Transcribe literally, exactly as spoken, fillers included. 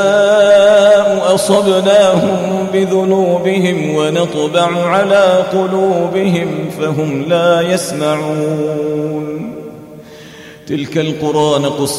أصبناهم بذنوبهم ونطبع على قلوبهم فهم لا يسمعون. تلك القرى نقص